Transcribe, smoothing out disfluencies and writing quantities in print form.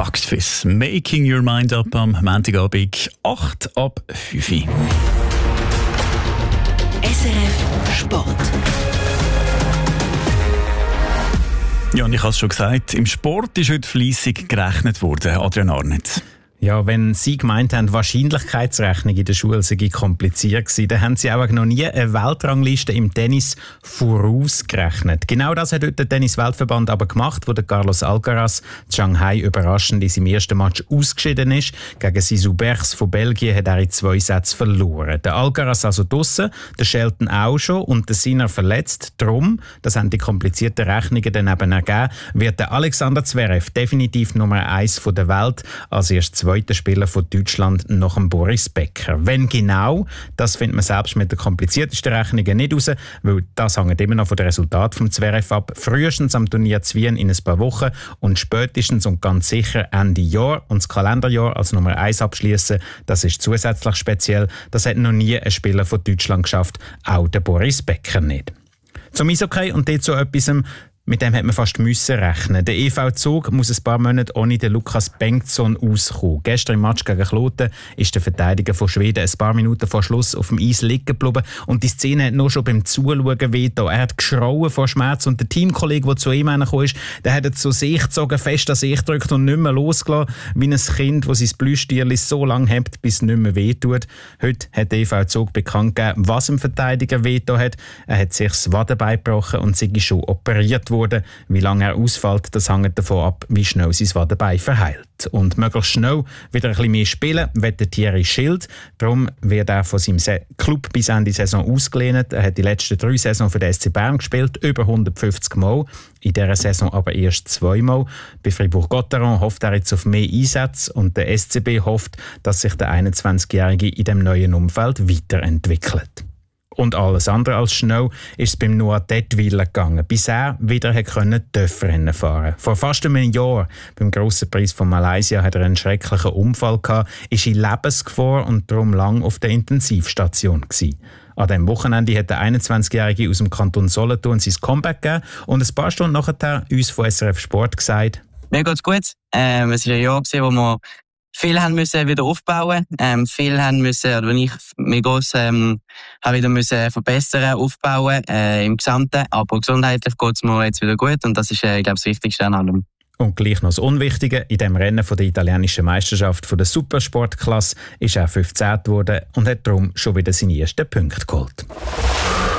Max Fiss, Making Your Mind Up am Montagabend, 8 ab 5 Uhr. SRF Sport. Ja, und ich habe es schon gesagt, im Sport ist heute fleissig gerechnet worden, Adrian Arnett. Ja, wenn Sie gemeint haben, Wahrscheinlichkeitsrechnung in der Schule sei kompliziert gewesen, dann haben Sie auch noch nie eine Weltrangliste im Tennis vorausgerechnet. Genau das hat heute der Tennis-Weltverband aber gemacht, wo der Carlos Alcaraz in Shanghai überraschend in seinem ersten Match ausgeschieden ist. Gegen Sisou Bergs von Belgien hat er in 2 Sätzen verloren. Der Alcaraz also draussen, der Shelton auch schon und der Sinner verletzt. Darum, das haben die komplizierten Rechnungen dann eben ergeben, wird der Alexander Zverev definitiv Nummer 1 der Welt, als erst zweiter Spieler von Deutschland nach dem Boris Becker. Wenn genau, das findet man selbst mit den kompliziertesten Rechnungen nicht raus, weil das hängt immer noch von den Resultaten vom Zverev ab. Frühestens am Turnier zu Wien in ein paar Wochen und spätestens und ganz sicher Ende Jahr und das Kalenderjahr als Nummer 1 abschließen. Das ist zusätzlich speziell. Das hat noch nie ein Spieler von Deutschland geschafft, auch der Boris Becker nicht. Zum Eishockey und dazu etwas, mit dem hat man fast müssen rechnen. Der EV Zug muss ein paar Monate ohne den Lukas Bengtsson auskommen. Gestern im Match gegen Kloten ist der Verteidiger von Schweden ein paar Minuten vor Schluss auf dem Eis liegen geblieben und die Szene hat nur schon beim Zuschauen wehgetan. Er hat geschrauen vor Schmerz und der Teamkollege, der zu ihm gekommen ist, der hat zu sich gezogen, fest an sich gedrückt und nicht mehr losgelassen, wie ein Kind, das sein Plüschtierli so lange hebt, bis es nicht mehr wehtut. Heute hat der EV Zug bekannt gegeben, was dem Verteidiger wehgetan hat. Er hat sich das Wadenbein gebrochen und sei schon operiert worden. Wie lange er ausfällt, das hängt davon ab, wie schnell sein Wadenbein verheilt. Und möglichst schnell wieder ein bisschen mehr spielen, will der Thierry Schild. Darum wird er von seinem Club bis Ende Saison ausgelehnt. Er hat die letzten 3 Saisons für den SC Bern gespielt, über 150 Mal. In dieser Saison aber erst 2 Mal. Bei Fribourg-Gotteron hofft er jetzt auf mehr Einsätze und der SCB hofft, dass sich der 21-Jährige in dem neuen Umfeld weiterentwickelt. Und alles andere als schnell ist es beim Noah Detwiler gegangen, bis er wieder Töpfrennen fahren. Vor fast einem Jahr, beim Grossen Preis von Malaysia, hat er einen schrecklichen Unfall gehabt, ist in Lebensgefahr und darum lang auf der Intensivstation gewesen. An diesem Wochenende hat der 21-Jährige aus dem Kanton Solothurn sein Comeback gegeben und ein paar Stunden nachher uns von SRF Sport gesagt: Mir geht's gut. Es war ein Jahr, wo wir viel haben müssen wieder aufbauen, viel haben müssen, oder wenn ich mir gross habe wieder müssen verbessern, aufbauen im Gesamten. Aber gesundheitlich geht's mir jetzt wieder gut und das ist, glaube ich, das Wichtigste an allem. Und gleich noch das Unwichtige: in dem Rennen von der italienischen Meisterschaft von der Supersportklasse ist er 15. geworden und hat darum schon wieder seine ersten Punkte geholt.